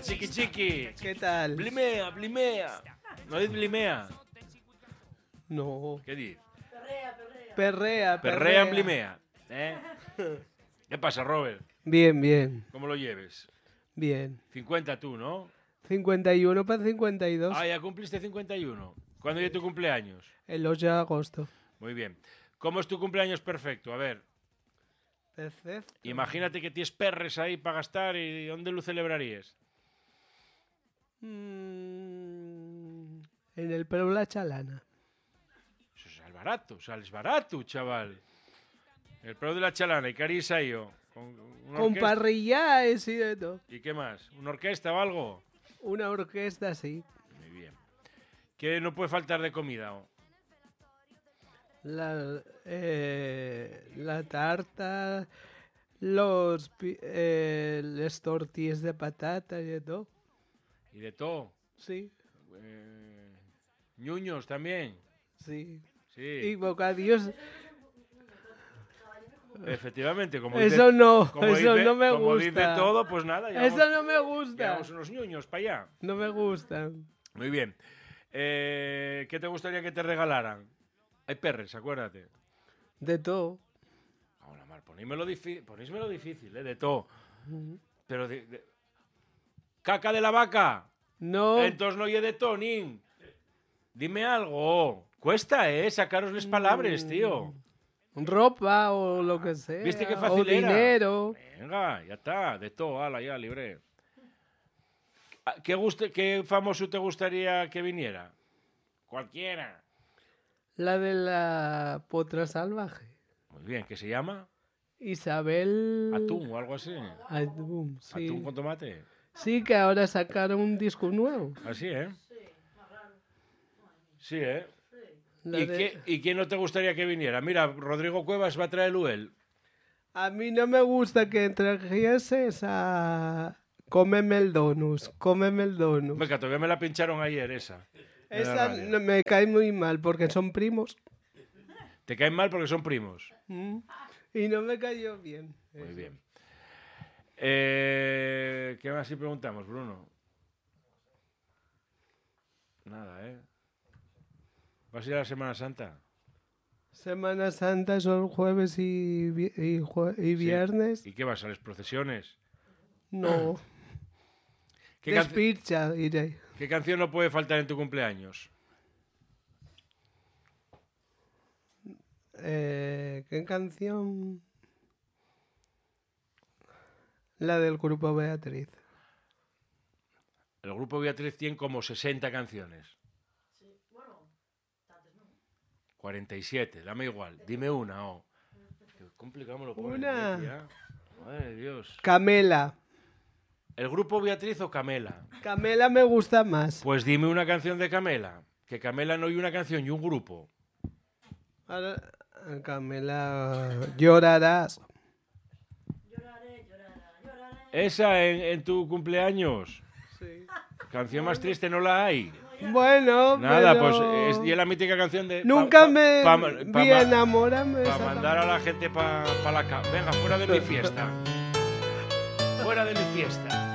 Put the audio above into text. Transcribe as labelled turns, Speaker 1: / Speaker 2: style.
Speaker 1: chiqui chiqui.
Speaker 2: ¿Qué tal?
Speaker 1: Blimea, blimea. ¿No dices blimea?
Speaker 2: No.
Speaker 1: ¿Qué dices?
Speaker 2: Perrea.
Speaker 1: Perrea en blimea. ¿Eh? ¿Qué pasa, Robert?
Speaker 2: Bien, bien,
Speaker 1: ¿Cómo lo lleves?
Speaker 2: bien.
Speaker 1: 50 tú, ¿no?
Speaker 2: 51 para 52.
Speaker 1: Ah, ya cumpliste 51. ¿Cuándo es tu cumpleaños?
Speaker 2: El 8 de agosto.
Speaker 1: Muy bien. ¿Cómo es tu cumpleaños perfecto? A ver,
Speaker 2: Perfecto.
Speaker 1: imagínate que tienes perres ahí para gastar y ¿dónde lo celebrarías?
Speaker 2: En el Perú La Chalana.
Speaker 1: Eso sales barato, chaval. El pro de la chalana y carisa y yo. Con una
Speaker 2: Con
Speaker 1: orquesta.
Speaker 2: parrillaes y de todo.
Speaker 1: ¿Y qué más? ¿Una orquesta o algo?
Speaker 2: Una orquesta, sí.
Speaker 1: Muy bien. ¿Qué no puede faltar de comida?
Speaker 2: La tarta, les tortillas de patata y de todo.
Speaker 1: ¿Y de todo?
Speaker 2: Sí,
Speaker 1: ¿Ñuños también?
Speaker 2: sí.
Speaker 1: Sí.
Speaker 2: Y bocadillos.
Speaker 1: Efectivamente, como
Speaker 2: Eso
Speaker 1: dice,
Speaker 2: no,
Speaker 1: como
Speaker 2: eso
Speaker 1: dice-
Speaker 2: no me
Speaker 1: como
Speaker 2: gusta.
Speaker 1: dice todo, pues nada,
Speaker 2: Eso no me gusta.
Speaker 1: llevamos unos ñuños para allá.
Speaker 2: No me gustan.
Speaker 1: Muy bien. ¿Qué te gustaría que te regalaran? Hay perres, acuérdate.
Speaker 2: De todo.
Speaker 1: Ahora, mal, ponísmelo difícil, de todo. Pero ¿caca de la vaca?
Speaker 2: No.
Speaker 1: Entonces no oye de todo, nin. Dime algo. Cuesta, sacaros las palabras, tío.
Speaker 2: Ropa o lo que sea.
Speaker 1: ¿Viste qué
Speaker 2: o
Speaker 1: fácil era?
Speaker 2: dinero.
Speaker 1: Venga, ya está, de todo, ala, ya, libre. ¿Qué famoso te gustaría que viniera? Cualquiera.
Speaker 2: La de la potra salvaje.
Speaker 1: Muy bien, ¿qué se llama?
Speaker 2: Isabel.
Speaker 1: Atún o algo así.
Speaker 2: Atún, sí.
Speaker 1: Atún con tomate.
Speaker 2: Sí, que ahora sacaron un disco nuevo.
Speaker 1: Así, ¿eh? Sí, ¿eh?
Speaker 2: La de-
Speaker 1: ¿Y quién no te gustaría que viniera? Mira, Rodrigo Cuevas va a traer el UEL.
Speaker 2: A mí no me gusta que trajeses a... Cómeme el donus, cómeme el donus.
Speaker 1: Venga, todavía me la pincharon ayer esa. en la
Speaker 2: Esa
Speaker 1: radio.
Speaker 2: no- me cae muy mal porque son primos.
Speaker 1: Te caen mal porque son primos.
Speaker 2: Y no me cayó bien.
Speaker 1: Muy bien. ¿Qué más si preguntamos, Bruno? Nada, ¿eh? ¿Vas a ir a la Semana Santa?
Speaker 2: Semana Santa son jueves y viernes.
Speaker 1: ¿Y qué vas a las procesiones?
Speaker 2: No.
Speaker 1: ¿Qué,
Speaker 2: Despircha, iré.
Speaker 1: ¿Qué canción no puede faltar en tu cumpleaños?
Speaker 2: ¿Qué canción? La del grupo Beatriz.
Speaker 1: El grupo Beatriz tiene como 60 canciones. 47, dame igual. Dime una, oh. Qué complicado me lo pones,
Speaker 2: Una.
Speaker 1: tía. Madre de Dios.
Speaker 2: Camela.
Speaker 1: ¿El grupo Beatriz o Camela?
Speaker 2: Camela me gusta más.
Speaker 1: Pues dime una canción de Camela. Que Camela no hay una canción y un grupo.
Speaker 2: Ahora, Camela, llorarás.
Speaker 1: Esa en tu cumpleaños.
Speaker 2: Sí.
Speaker 1: Canción más triste no la hay.
Speaker 2: Bueno,
Speaker 1: Nada,
Speaker 2: pero...
Speaker 1: pues es y es la mítica canción de...
Speaker 2: Nunca me vi enamorarme de
Speaker 1: Para
Speaker 2: esa
Speaker 1: mandar a la gente para la cama. Venga, fuera de mi fiesta. Fuera de mi fiesta.